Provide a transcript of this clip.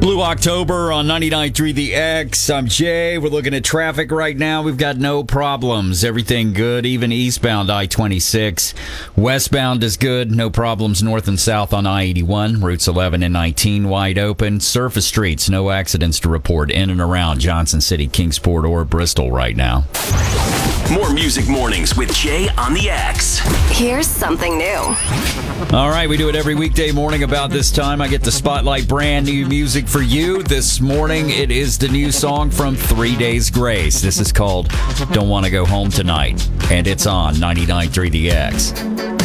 Blue October on 99.3 The X. I'm Jay. We're looking at traffic right now. We've got no problems. Everything good, even eastbound I-26. Westbound is good. No problems north and south on I-81. Routes 11 and 19 wide open. Surface streets, no accidents to report in and around Johnson City, Kingsport, or Bristol right now. More Music Mornings with Jay on the X. Here's something new. All right, we do it every weekday morning about this time. I get to spotlight brand new music for you. This morning, it is the new song from 3 Days Grace. This is called Don't Want to Go Home Tonight, and it's on 99.3 The X.